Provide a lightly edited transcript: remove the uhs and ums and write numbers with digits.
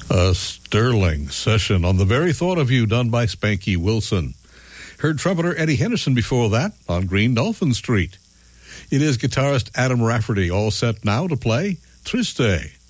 A sterling session on The Very Thought of You, done by Spanky Wilson. Heard trumpeter Eddie Henderson before that on Green Dolphin Street. It is guitarist Adam Rafferty, all set now to play Triste.